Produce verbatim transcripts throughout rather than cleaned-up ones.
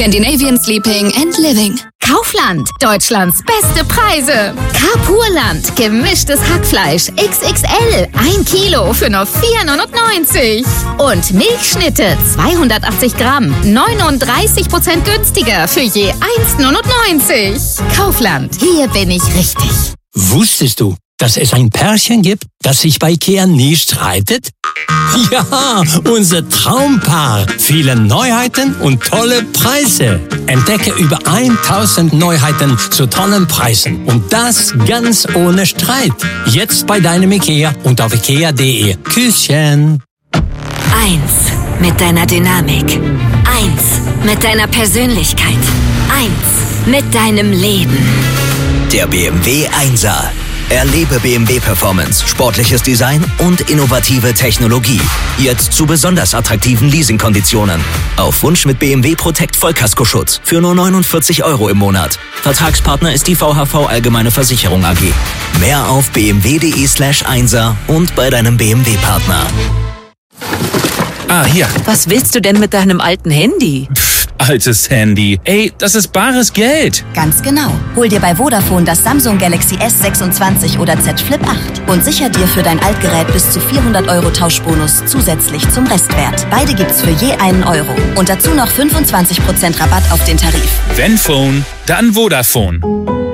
Scandinavian Sleeping and Living. Kaufland, Deutschlands beste Preise. Carpurland, gemischtes Hackfleisch X X L, ein Kilo für nur vier neunundneunzig. Und Milchschnitte, zweihundertachtzig Gramm, neununddreißig Prozent günstiger für je eins neunundneunzig. Kaufland, hier bin ich richtig. Wusstest du, dass es ein Pärchen gibt, das sich bei IKEA nie streitet? Ja, unser Traumpaar. Viele Neuheiten und tolle Preise. Entdecke über tausend Neuheiten zu tollen Preisen. Und das ganz ohne Streit. Jetzt bei deinem IKEA und auf ikea punkt de. Küsschen. Eins mit deiner Dynamik. Eins mit deiner Persönlichkeit. Eins mit deinem Leben. Der B M W Einser. Erlebe B M W Performance, sportliches Design und innovative Technologie. Jetzt zu besonders attraktiven Leasingkonditionen. Auf Wunsch mit B M W Protect Vollkaskoschutz für nur neunundvierzig Euro im Monat. Vertragspartner ist die V H V Allgemeine Versicherung A G. Mehr auf b m w punkt de slash einser und bei deinem B M W-Partner. Ah, hier. Was willst du denn mit deinem alten Handy? Pff, altes Handy. Ey, das ist bares Geld. Ganz genau. Hol dir bei Vodafone das Samsung Galaxy S sechsundzwanzig oder Z Flip acht und sicher dir für dein Altgerät bis zu vierhundert Euro Tauschbonus zusätzlich zum Restwert. Beide gibt's für je einen Euro. Und dazu noch fünfundzwanzig Prozent Rabatt auf den Tarif. Wenn Phone, dann Vodafone.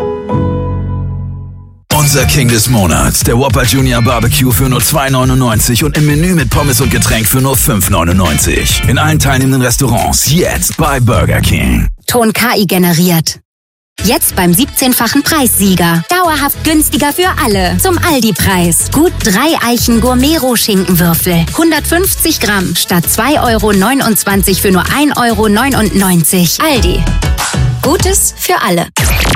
Unser King des Monats, der Whopper Junior Barbecue für nur zwei neunundneunzig und im Menü mit Pommes und Getränk für nur fünf neunundneunzig. In allen teilnehmenden Restaurants jetzt bei Burger King. Ton K I generiert. Jetzt beim siebzehnfachen Preissieger. Dauerhaft günstiger für alle. Zum Aldi-Preis. Gut drei Eichen Gourmet-Roh-Schinkenwürfel. hundertfünfzig Gramm statt zwei Euro neunundzwanzig für nur ein Euro neunundneunzig. Aldi. Gutes für alle.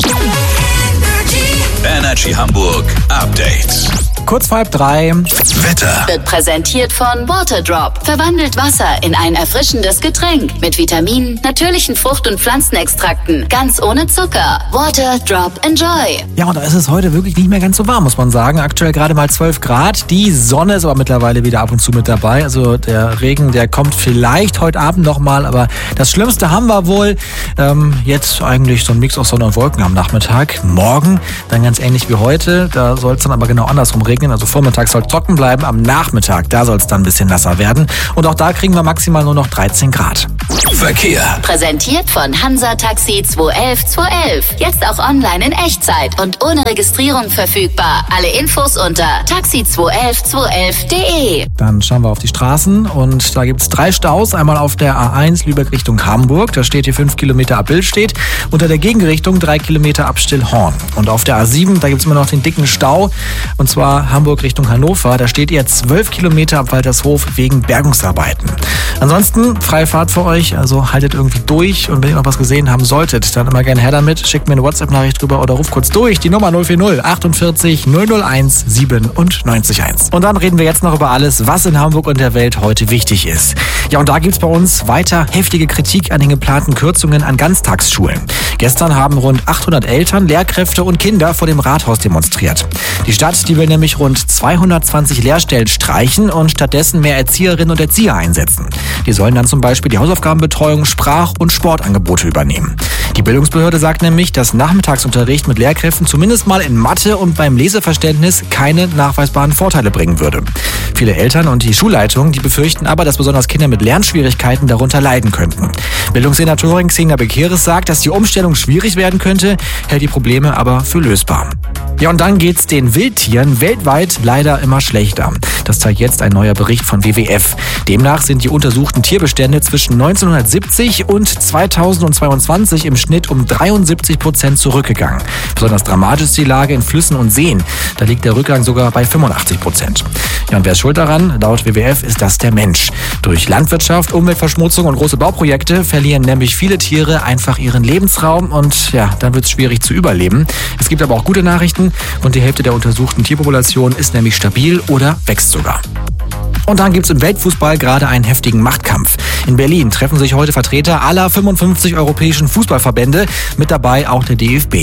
Energy Hamburg Update. Kurz vor halb drei. Wetter. Wird präsentiert von Waterdrop. Verwandelt Wasser in ein erfrischendes Getränk. Mit Vitaminen, natürlichen Frucht- und Pflanzenextrakten. Ganz ohne Zucker. Waterdrop Enjoy. Ja, und da ist es heute wirklich nicht mehr ganz so warm, muss man sagen. Aktuell gerade mal zwölf Grad. Die Sonne ist aber mittlerweile wieder ab und zu mit dabei. Also der Regen, der kommt vielleicht heute Abend nochmal. Aber das Schlimmste haben wir wohl. Ähm, jetzt eigentlich so ein Mix aus Sonne und Wolken am Nachmittag. Morgen dann ganz ähnlich wie heute. Da soll es dann aber genau andersrum regnen. Also vormittags soll es trocken bleiben, am Nachmittag, da soll es dann ein bisschen nasser werden. Und auch da kriegen wir maximal nur noch dreizehn Grad. Verkehr. Präsentiert von Hansa Taxi zwei elf zwei elf. Jetzt auch online in Echtzeit und ohne Registrierung verfügbar. Alle Infos unter taxi zwei elf zwei elf punkt de. Dann schauen wir auf die Straßen und da gibt es drei Staus. Einmal auf der A eins Lübeck Richtung Hamburg. Da steht hier fünf Kilometer ab Billstedt. Unter der Gegenrichtung drei Kilometer ab Stillhorn. Und auf der A sieben, da gibt es immer noch den dicken Stau. Und zwar Hamburg Richtung Hannover. Da steht ihr zwölf Kilometer ab Waltershof wegen Bergungsarbeiten. Ansonsten freie Fahrt für euch, also haltet irgendwie durch. Und wenn ihr noch was gesehen haben solltet, dann immer gerne her damit. Schickt mir eine WhatsApp-Nachricht drüber oder ruft kurz durch. Die Nummer null vier null achtundvierzig null null eins siebenundneunzig eins. Und dann reden wir jetzt noch über alles, was in Hamburg und der Welt heute wichtig ist. Ja, und da gibt's bei uns weiter heftige Kritik an den geplanten Kürzungen an Ganztagsschulen. Gestern haben rund achthundert Eltern, Lehrkräfte und Kinder vor dem Rathaus demonstriert. Die Stadt, die will nämlich rund zweihundertzwanzig Lehrstellen streichen und stattdessen mehr Erzieherinnen und Erzieher einsetzen. Die sollen dann zum Beispiel die Hausaufgabenbetreuung, Sprach- und Sportangebote übernehmen. Die Bildungsbehörde sagt nämlich, dass Nachmittagsunterricht mit Lehrkräften zumindest mal in Mathe und beim Leseverständnis keine nachweisbaren Vorteile bringen würde. Viele Eltern und die Schulleitung, die befürchten aber, dass besonders Kinder mit Lernschwierigkeiten darunter leiden könnten. Bildungssenatorin Xenia Bekeres sagt, dass die Umstellung schwierig werden könnte, hält die Probleme aber für lösbar. Ja, und dann geht's den Wildtieren weltweit leider immer schlechter. Das zeigt jetzt ein neuer Bericht von W W F. Demnach sind die untersuchten Tierbestände zwischen neunzehnhundertsiebzig und zweitausendzweiundzwanzig im Schnitt um dreiundsiebzig Prozent zurückgegangen. Besonders dramatisch ist die Lage in Flüssen und Seen. Da liegt der Rückgang sogar bei fünfundachtzig Prozent. Ja, und wer ist schuld daran? Laut W W F ist das der Mensch. Durch Landwirtschaft, Umweltverschmutzung und große Bauprojekte verlieren nämlich viele Tiere einfach ihren Lebensraum und ja, dann wird es schwierig zu überleben. Es gibt aber auch gute Nachrichten und die Hälfte der untersuchten Tierpopulation ist nämlich stabil oder wächst sogar. Und dann gibt's im Weltfußball gerade einen heftigen Machtkampf. In Berlin treffen sich heute Vertreter aller fünfundfünfzig europäischen Fußballverbände, mit dabei auch der D F B.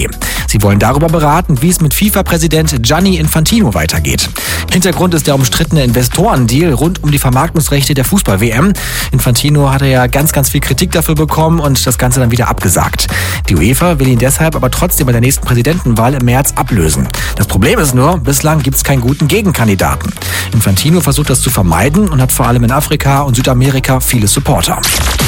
Sie wollen darüber beraten, wie es mit FIFA-Präsident Gianni Infantino weitergeht. Hintergrund ist der umstrittene Investorendeal rund um die Vermarktungsrechte der Fußball-W M. Infantino hatte ja ganz, ganz viel Kritik dafür bekommen und das Ganze dann wieder abgesagt. Die UEFA will ihn deshalb aber trotzdem bei der nächsten Präsidentenwahl im März ablösen. Das Problem ist nur, bislang gibt es keinen guten Gegenkandidaten. Infantino versucht das zu vermeiden und hat vor allem in Afrika und Südamerika viele Supporter.